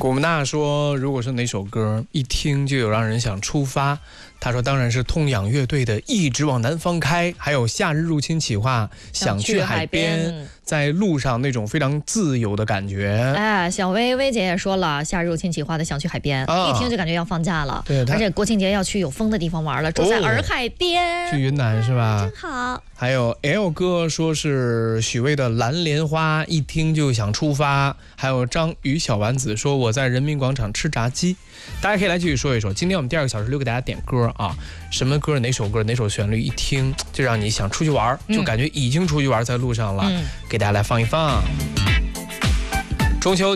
古木娜说，如果是哪首歌一听就有让人想出发，他说当然是痛仰乐队的《一直往南方开》，还有夏日入侵企划想去海边，在路上那种非常自由的感觉。 哎，小薇姐也说了，夏日入侵企划的想去海边，一听就感觉要放假了。 对， 而且国庆节要去有风的地方玩了，住在洱海边， 去云南是吧？ 真好。 还有 L 哥说是许巍的《蓝莲花》，一听就想出发。还有张宇小丸子说我在人民广场吃炸鸡。大家可以来继续说一说，今天我们第2个小时留给大家点歌啊，什么歌哪首歌哪首旋律一听就让你想出去玩，就感觉已经出去玩在路上了，给大家来放一放。中秋